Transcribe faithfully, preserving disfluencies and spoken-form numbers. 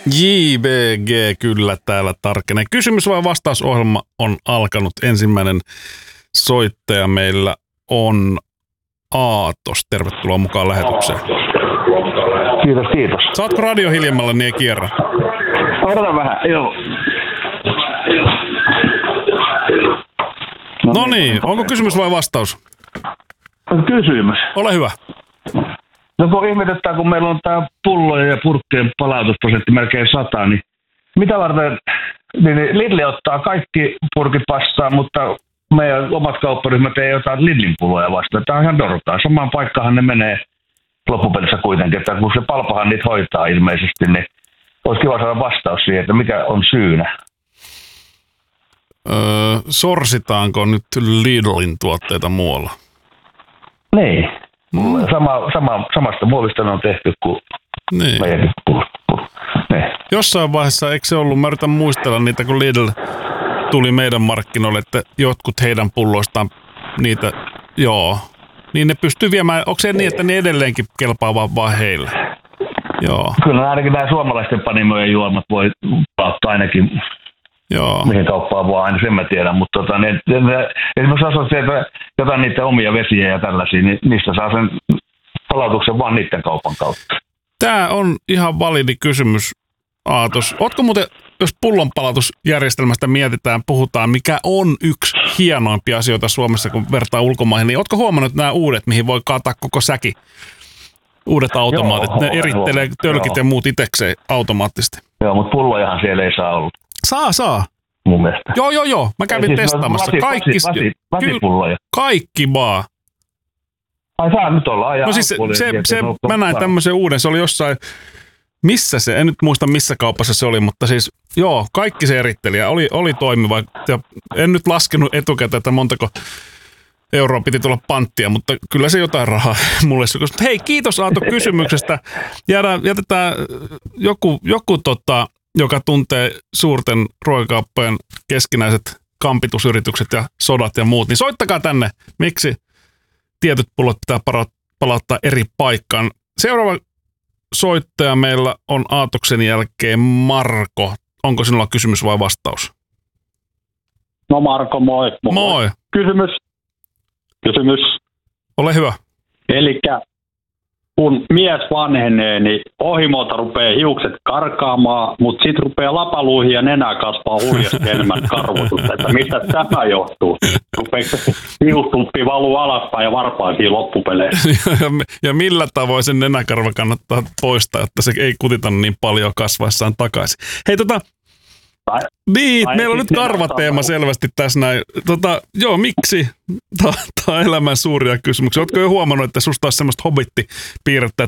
J B G kyllä täällä tarkenee. Kysymys vai vastausohjelma on alkanut. Ensimmäinen soittaja meillä on Aatos. Tervetuloa mukaan lähetykseen. Kiitos, kiitos. Saatko radio hiljemmalla, niin ei kierrä? Odotan vähän, joo. No niin, onko kysymys vai vastaus? Kysymys. Ole hyvä. No kun ihmetyttää, kun meillä on tämä pullojen ja purkkien palautusprosentti melkein sata, niin mitä varten niin Lidl ottaa kaikki purkit vastaan, mutta meidän omat kaupparyhmät ei ota Lidlin pulloja vastaan. Tämä on ihan dorkaa. Samaan paikkaan ne menee loppupelissä kuitenkin, että kun se Palpahan niitä hoitaa ilmeisesti, niin olisi kiva saada vastaus siihen, että mikä on syynä. Öö, sorsitaanko nyt Lidlin tuotteita muualla? Niin. Mm. Sama, sama, samasta muovista ne on tehty kuin niin. meidänkin pullo. Niin. Jossain vaiheessa, eikö se ollut, mä yritän muistella niitä, kun Lidl tuli meidän markkinoille, että jotkut heidän pulloistaan niitä, joo, niin ne pystyy viemään, onko se niin, että ne edelleenkin kelpaa vaan, vaan heille? Joo. Kyllä ainakin nämä suomalaisten panimojen juomat voi palauttaa ainakin, joo, mihin kauppaan vaan, aina sen mä tiedän, mutta tota, ne, ne, ne, esimerkiksi asosiaat jotain niiden omia vesiä ja tällaisia, niin niistä saa sen palautuksen vaan niiden kaupan kautta. Tämä on ihan validi kysymys, Aatos. Ootko muuten, jos pullonpalautusjärjestelmästä mietitään, puhutaan, mikä on yksi hienoimpia asioita Suomessa, kun vertaa ulkomaihin, niin ootko huomannut nämä uudet, mihin voi kaataa koko säki? Uudet automaatit, joo, ne erittelee tölkit, joo, ja muut itsekseen automaattisesti. Joo, mutta pullojahan siellä ei saa olla. Saa, saa. Mun mielestä. Joo, joo, joo. Mä kävin siis testaamassa. Lasi, kaikki, lasi, lasipulloja. Kaikki vaan. Ai saa nyt olla. Ai, no siis se, se, se mä näin tämmöisen uuden, se oli jossain, missä se, en nyt muista missä kaupassa se oli, mutta siis joo, kaikki se eritteli ja oli, oli toimiva. Ja en nyt laskenut etukäteen, että montako euroa piti tulla panttia, mutta kyllä se jotain rahaa mulle sukasi. Hei, kiitos Aato kysymyksestä. Jäädään, jätetään joku, joku tota, joka tuntee suurten ruokakauppojen keskinäiset kampitusyritykset ja sodat ja muut, niin soittakaa tänne, miksi tietyt pullot pitää palauttaa eri paikkaan. Seuraava soittaja meillä on Aatoksen jälkeen Marko. Onko sinulla kysymys vai vastaus? No Marko, moi. Moi. Moi. Kysymys. Kysymys. Ole hyvä. Elikkä kun mies vanhenee, niin ohimolta rupeaa hiukset karkaamaan, mutta sitten rupeaa lapaluihin ja nenää kasvaa hurjasti enemmän karvotusta. Että mistä tämä johtuu? Rupeeko hiustuppi valuu alaspäin ja varpaisiin loppupeleissä? Ja millä tavoin sen nenäkarva kannattaa poistaa, että se ei kutita niin paljon kasvaessaan takaisin? Hei tota... Tai, niin, meillä on nyt karvateema selvästi tässä näin. Tota, joo, miksi? Tämä on elämän suuria kysymyksiä. Oletko jo huomannut, että susta olisi semmoista hobbitti-piirrettä, että